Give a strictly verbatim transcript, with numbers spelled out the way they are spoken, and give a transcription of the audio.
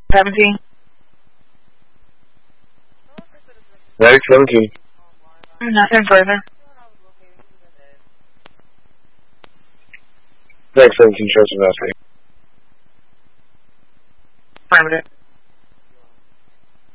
seventeen. Medic seventeen. Nothing further. Medic seventeen, shows investigate. Affirmative.